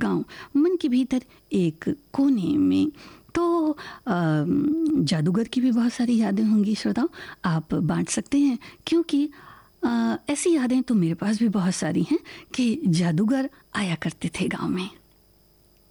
गांव मन के भीतर एक कोने में। तो जादूगर की भी बहुत सारी यादें होंगी श्रोताओं, आप बांट सकते हैं, क्योंकि ऐसी यादें तो मेरे पास भी बहुत सारी हैं कि जादूगर आया करते थे गांव में।